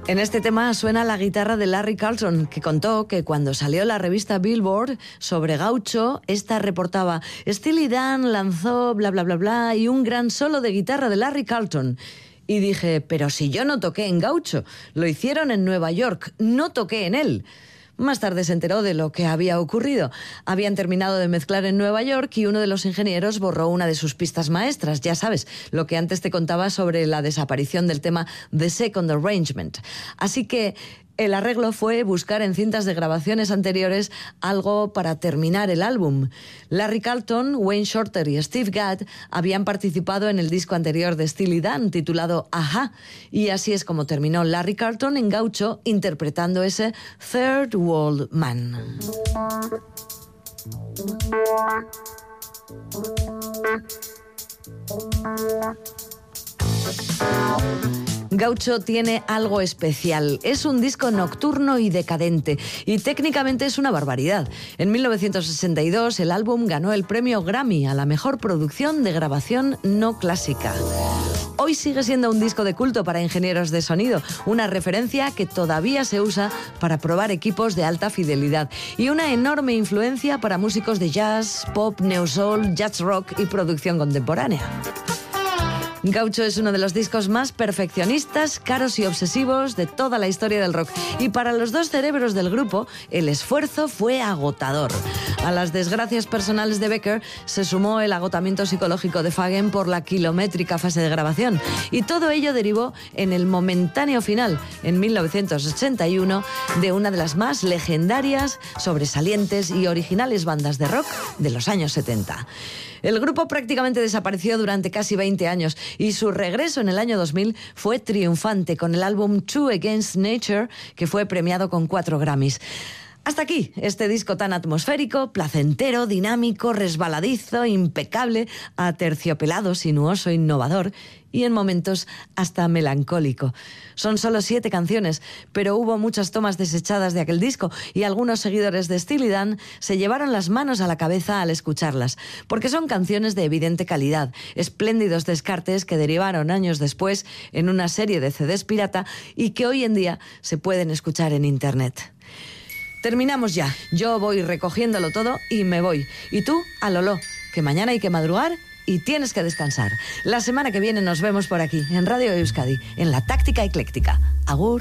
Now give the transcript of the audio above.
En este tema suena la guitarra de Larry Carlton, que contó que cuando salió la revista Billboard sobre Gaucho, esta reportaba: Steely Dan lanzó bla bla bla bla y un gran solo de guitarra de Larry Carlton. Y dije, pero si yo no toqué en Gaucho, lo hicieron en Nueva York, no toqué en él. Más tarde se enteró de lo que había ocurrido. Habían terminado de mezclar en Nueva York y uno de los ingenieros borró una de sus pistas maestras. Ya sabes, lo que antes te contaba sobre la desaparición del tema The Second Arrangement. Así que el arreglo fue buscar en cintas de grabaciones anteriores algo para terminar el álbum. Larry Carlton, Wayne Shorter y Steve Gadd habían participado en el disco anterior de Steely Dan, titulado Aha, y así es como terminó Larry Carlton en Gaucho interpretando ese Third World Man. Gaucho tiene algo especial. Es un disco nocturno y decadente, y técnicamente es una barbaridad. En 1962 el álbum ganó el premio Grammy a la mejor producción de grabación no clásica. Hoy sigue siendo un disco de culto para ingenieros de sonido, una referencia que todavía se usa para probar equipos de alta fidelidad y una enorme influencia para músicos de jazz, pop, neo soul, jazz rock y producción contemporánea. Gaucho es uno de los discos más perfeccionistas, caros y obsesivos de toda la historia del rock. Y para los dos cerebros del grupo, el esfuerzo fue agotador. A las desgracias personales de Becker se sumó el agotamiento psicológico de Fagen por la kilométrica fase de grabación. Y todo ello derivó en el momentáneo final, en 1981, de una de las más legendarias, sobresalientes y originales bandas de rock de los años 70. El grupo prácticamente desapareció durante casi 20 años y su regreso en el año 2000 fue triunfante con el álbum True Against Nature, que fue premiado con 4 Grammys. Hasta aquí este disco tan atmosférico, placentero, dinámico, resbaladizo, impecable, aterciopelado, sinuoso, innovador y en momentos hasta melancólico. Son solo 7 canciones, pero hubo muchas tomas desechadas de aquel disco y algunos seguidores de Steely Dan se llevaron las manos a la cabeza al escucharlas, porque son canciones de evidente calidad, espléndidos descartes que derivaron años después en una serie de CDs pirata y que hoy en día se pueden escuchar en internet. Terminamos ya. Yo voy recogiéndolo todo y me voy. Y tú, a loló, que mañana hay que madrugar y tienes que descansar. La semana que viene nos vemos por aquí, en Radio Euskadi, en La Táctica Ecléctica. Agur.